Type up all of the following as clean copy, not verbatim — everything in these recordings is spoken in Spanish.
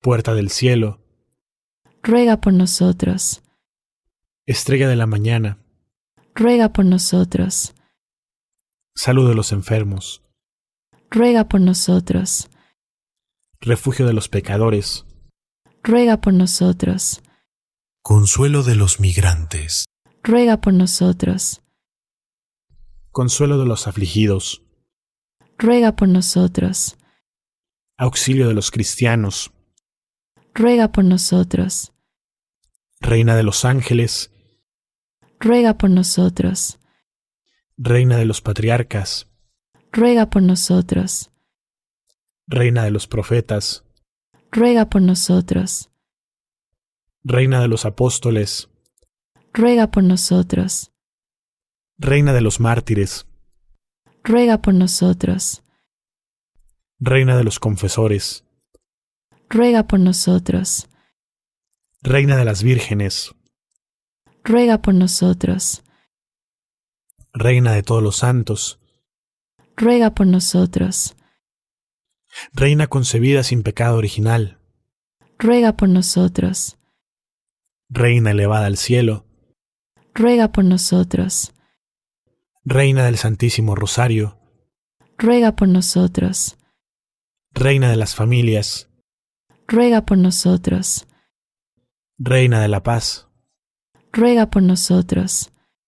Puerta del cielo, ruega por nosotros. estrella de la mañana, Ruega por nosotros. salud de los enfermos, Ruega por nosotros. refugio de los pecadores, Ruega por nosotros. Consuelo de los migrantes, Ruega por nosotros. consuelo de los afligidos, Ruega por nosotros. auxilio de los cristianos, Ruega por nosotros. reina de los ángeles, Ruega por nosotros. reina de los patriarcas, Ruega por nosotros. reina de los profetas, Ruega por nosotros. reina de los apóstoles, Ruega por nosotros. reina de los mártires, Ruega por nosotros. reina de los confesores, Ruega por nosotros. reina de las vírgenes, Ruega por nosotros. reina de todos los santos, Ruega por nosotros. reina concebida sin pecado original, Ruega por nosotros. reina elevada al cielo, Ruega por nosotros. reina del Santísimo Rosario, Ruega por nosotros. reina de las familias, Ruega por nosotros. reina de la paz, Ruega por nosotros.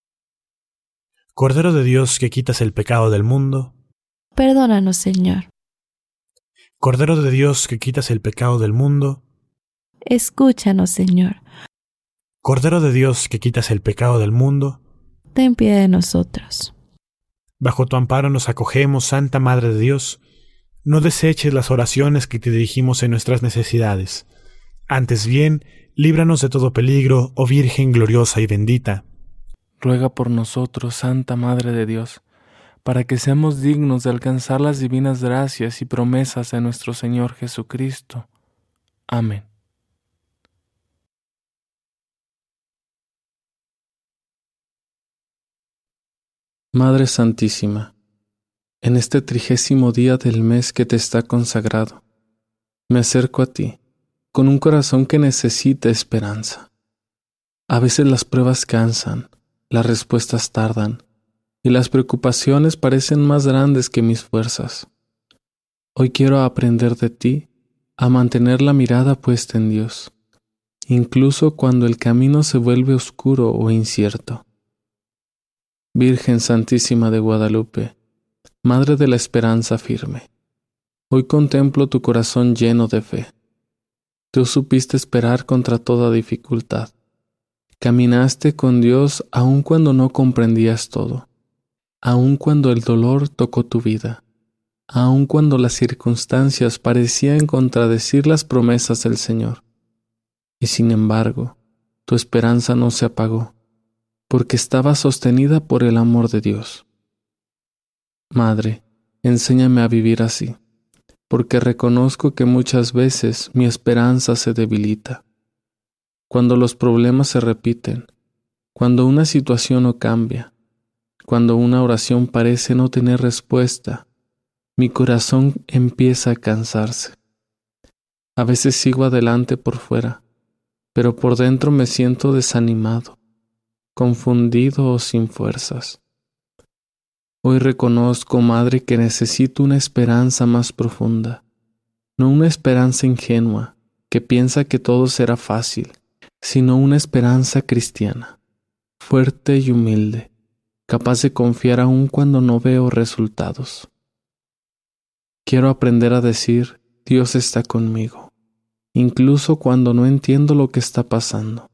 Cordero de Dios que quitas el pecado del mundo, Perdónanos, Señor. Cordero de Dios que quitas el pecado del mundo, Escúchanos, Señor. Cordero de Dios que quitas el pecado del mundo, Ten piedad de nosotros. bajo tu amparo nos acogemos, Santa Madre de Dios. No deseches las oraciones que te dirigimos en nuestras necesidades. Antes bien, líbranos de todo peligro, oh Virgen gloriosa y bendita. Ruega por nosotros, Santa Madre de Dios, para que seamos dignos de alcanzar las divinas gracias y promesas de nuestro Señor Jesucristo. Amén. Madre Santísima, en este 30º día del mes que te está consagrado, me acerco a ti con un corazón que necesita esperanza. A veces las pruebas cansan, las respuestas tardan, y las preocupaciones parecen más grandes que mis fuerzas. Hoy quiero aprender de ti a mantener la mirada puesta en Dios, incluso cuando el camino se vuelve oscuro o incierto. Virgen Santísima de Guadalupe, Madre de la esperanza firme, hoy contemplo tu corazón lleno de fe. Tú supiste esperar contra toda dificultad. Caminaste con Dios aun cuando no comprendías todo, aun cuando el dolor tocó tu vida, aun cuando las circunstancias parecían contradecir las promesas del Señor. Y sin embargo, tu esperanza no se apagó, porque estaba sostenida por el amor de Dios. Madre, enséñame a vivir así, porque reconozco que muchas veces mi esperanza se debilita. Cuando los problemas se repiten, cuando una situación no cambia, cuando una oración parece no tener respuesta, mi corazón empieza a cansarse. A veces sigo adelante por fuera, pero por dentro me siento desanimado, confundido o sin fuerzas. Hoy reconozco, Madre, que necesito una esperanza más profunda, no una esperanza ingenua que piensa que todo será fácil, sino una esperanza cristiana, fuerte y humilde, capaz de confiar aún cuando no veo resultados. Quiero aprender a decir, Dios está conmigo, incluso cuando no entiendo lo que está pasando.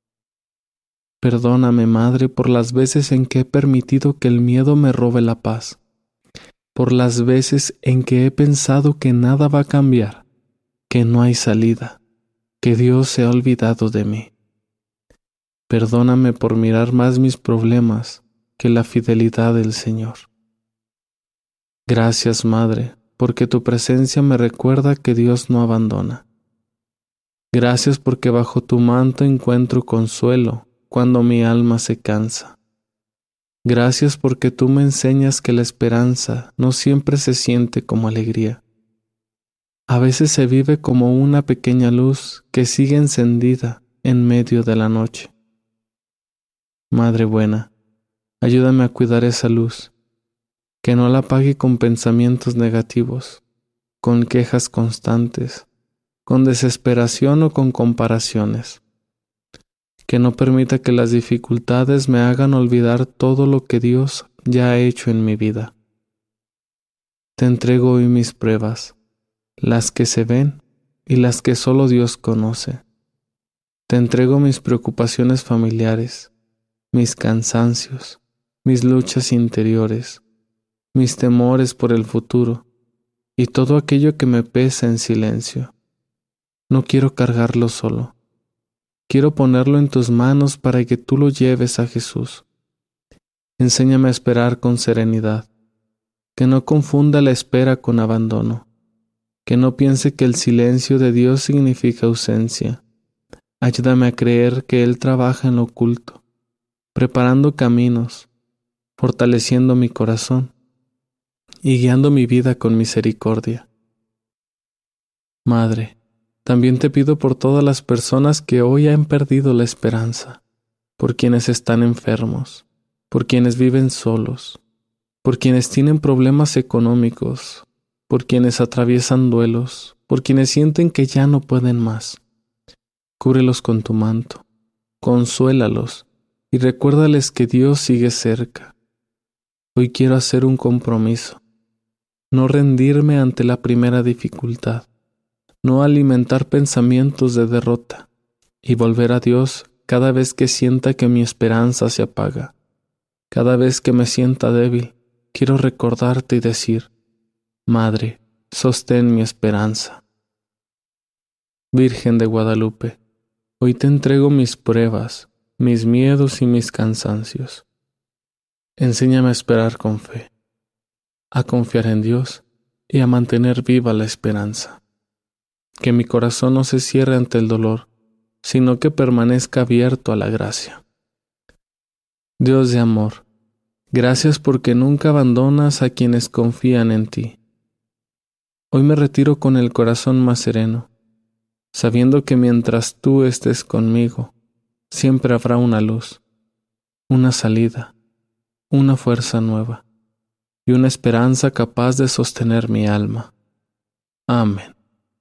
Perdóname, Madre, por las veces en que he permitido que el miedo me robe la paz, por las veces en que he pensado que nada va a cambiar, que no hay salida, que Dios se ha olvidado de mí. Perdóname por mirar más mis problemas que la fidelidad del Señor. Gracias, Madre, porque tu presencia me recuerda que Dios no abandona. Gracias porque bajo tu manto encuentro consuelo cuando mi alma se cansa. Gracias porque tú me enseñas que la esperanza no siempre se siente como alegría. A veces se vive como una pequeña luz que sigue encendida en medio de la noche. Madre buena, ayúdame a cuidar esa luz, que no la apague con pensamientos negativos, con quejas constantes, con desesperación o con comparaciones. Que no permita que las dificultades me hagan olvidar todo lo que Dios ya ha hecho en mi vida. Te entrego hoy mis pruebas, las que se ven y las que solo Dios conoce. Te entrego mis preocupaciones familiares, mis cansancios, mis luchas interiores, mis temores por el futuro y todo aquello que me pesa en silencio. No quiero cargarlo solo. Quiero ponerlo en tus manos para que tú lo lleves a Jesús. Enséñame a esperar con serenidad, que no confunda la espera con abandono, que no piense que el silencio de Dios significa ausencia. Ayúdame a creer que Él trabaja en lo oculto, preparando caminos, fortaleciendo mi corazón y guiando mi vida con misericordia. Madre, también te pido por todas las personas que hoy han perdido la esperanza, por quienes están enfermos, por quienes viven solos, por quienes tienen problemas económicos, por quienes atraviesan duelos, por quienes sienten que ya no pueden más. Cúbrelos con tu manto, consuélalos y recuérdales que Dios sigue cerca. Hoy quiero hacer un compromiso, no rendirme ante la primera dificultad, no alimentar pensamientos de derrota y volver a Dios cada vez que sienta que mi esperanza se apaga. Cada vez que me sienta débil, quiero recordarte y decir: Madre, sostén mi esperanza. Virgen de Guadalupe, hoy te entrego mis pruebas, mis miedos y mis cansancios. Enséñame a esperar con fe, a confiar en Dios y a mantener viva la esperanza. Que mi corazón no se cierre ante el dolor, sino que permanezca abierto a la gracia. Dios de amor, gracias porque nunca abandonas a quienes confían en ti. Hoy me retiro con el corazón más sereno, sabiendo que mientras tú estés conmigo, siempre habrá una luz, una salida, una fuerza nueva y una esperanza capaz de sostener mi alma. Amén.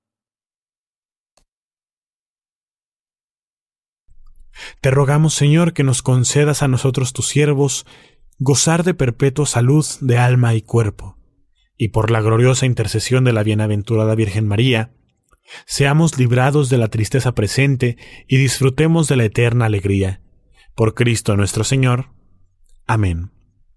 Te rogamos, Señor, que nos concedas a nosotros tus siervos gozar de perpetua salud de alma y cuerpo, y por la gloriosa intercesión de la bienaventurada Virgen María, seamos librados de la tristeza presente y disfrutemos de la eterna alegría. Por Cristo nuestro Señor. Amén.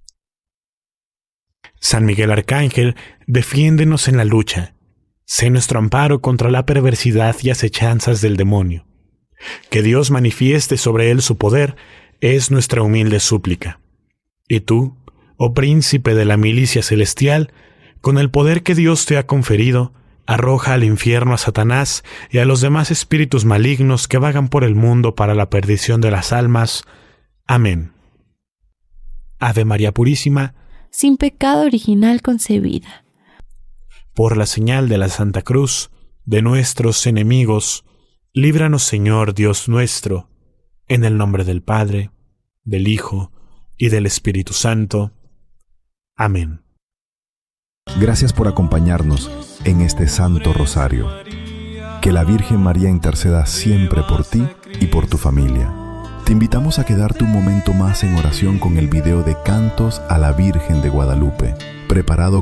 San Miguel Arcángel, defiéndenos en la lucha. Sé nuestro amparo contra la perversidad y acechanzas del demonio. Que Dios manifieste sobre él su poder es nuestra humilde súplica. Y tú, oh príncipe de la milicia celestial, con el poder que Dios te ha conferido, arroja al infierno a Satanás y a los demás espíritus malignos que vagan por el mundo para la perdición de las almas. Amén. Ave María Purísima, sin pecado original concebida. Por la señal de la Santa Cruz de nuestros enemigos, líbranos, Señor Dios nuestro, en el nombre del Padre, del Hijo y del Espíritu Santo. Amén. Gracias por acompañarnos en este Santo Rosario. Que la Virgen María interceda siempre por ti y por tu familia. Te invitamos a quedarte un momento más en oración con el video de Cantos a la Virgen de Guadalupe, preparado